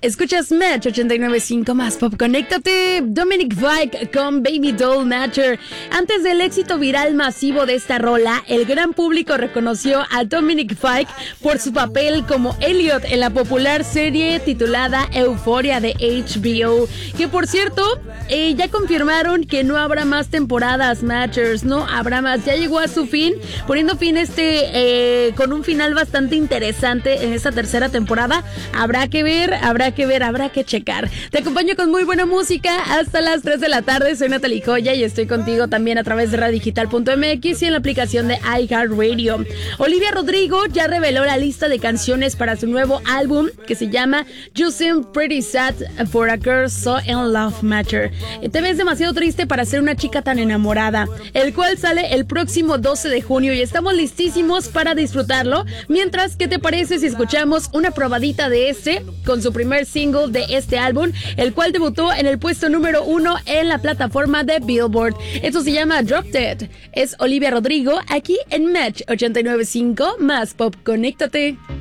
Escuchas Match 89.5 más pop. Conéctate. Dominic Fike con Baby Doll Matcher. Antes del éxito viral masivo de esta rola, el gran público reconoció a Dominic Fike por su papel como Elliot en la popular serie titulada Euphoria de HBO. Que por cierto, ya confirmaron que no habrá más temporadas, Matchers. No habrá más. Ya llegó a su fin, poniendo fin con un final bastante interesante en esta tercera temporada. Habrá que ver, habrá que checar. Te acompaño con muy buena música hasta las 3 de la tarde. Soy Natalie Joya y estoy contigo también a través de radiodigital.mx y en la aplicación de iHeartRadio. Olivia Rodrigo ya reveló la lista de canciones para su nuevo álbum que se llama You Seem Pretty Sad for a Girl So in Love Matcher. Te ves demasiado triste para ser una chica tan enamorada, el cual sale el próximo 12 de junio y estamos listísimos para disfrutarlo. Mientras, ¿qué te parece si escuchamos una probadita de con su primer single de este álbum, el cual debutó en el puesto número 1 en la plataforma de Billboard? Esto se llama Drop Dead. Es Olivia Rodrigo aquí en Match 89.5 más pop. Conéctate.